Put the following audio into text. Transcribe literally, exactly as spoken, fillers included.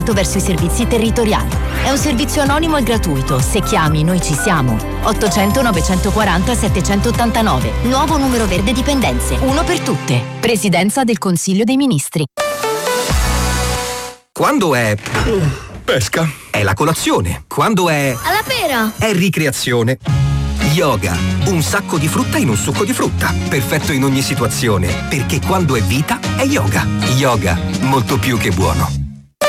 verso i servizi territoriali. È un servizio anonimo e gratuito. Se chiami, noi ci siamo. ottocento novecentoquaranta settecentottantanove. Nuovo numero verde dipendenze. Uno per tutte. Presidenza del Consiglio dei Ministri. Quando è pesca, è la colazione. Quando è alla pera, è ricreazione. Yoga, un sacco di frutta in un succo di frutta. Perfetto in ogni situazione, perché quando è vita è yoga. Yoga, molto più che buono.